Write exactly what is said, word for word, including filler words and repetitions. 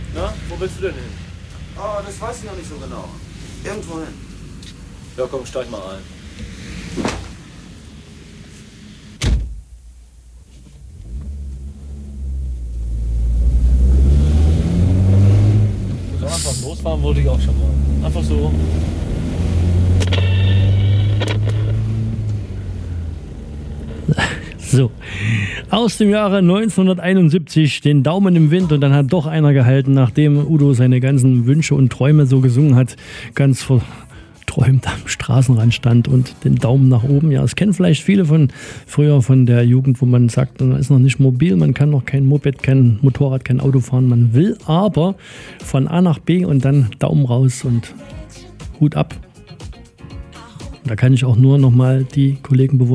Na, wo willst du denn hin? Oh, das weiß ich noch nicht so genau. Irgendwo hin. Ja, komm, steig mal ein. So einfach losfahren wollte ich auch schon mal. Einfach so. So, aus dem Jahre neunzehnhunderteinundsiebzig, den Daumen im Wind, und dann hat doch einer gehalten, nachdem Udo seine ganzen Wünsche und Träume so gesungen hat, ganz verträumt am Straßenrand stand und den Daumen nach oben. Ja, das kennen vielleicht viele von früher, von der Jugend, wo man sagt, man ist noch nicht mobil, man kann noch kein Moped, kein Motorrad, kein Auto fahren, man will aber von A nach B und dann Daumen raus und Hut ab. Da kann ich auch nur noch mal die Kollegen bewundern.